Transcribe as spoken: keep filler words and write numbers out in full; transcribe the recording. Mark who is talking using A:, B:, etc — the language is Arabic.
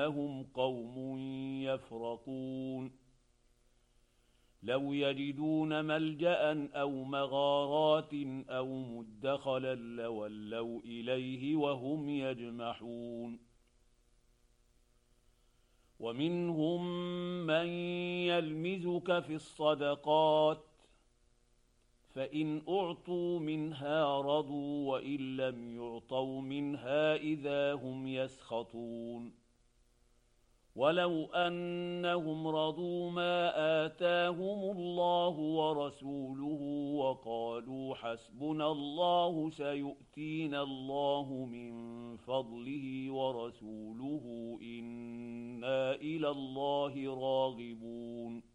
A: هم قوم يفرقون لو يجدون ملجأ أو مغارات أو مدخلا لولوا إليه وهم يجمحون ومنهم من يلمزك في الصدقات فإن أعطوا منها رضوا وإن لم يعطوا منها إذا هم يسخطون ولو أنهم رضوا ما آتاهم الله ورسوله وقالوا حسبنا الله سيؤتينا الله من فضله ورسوله إنا إلى الله راغبون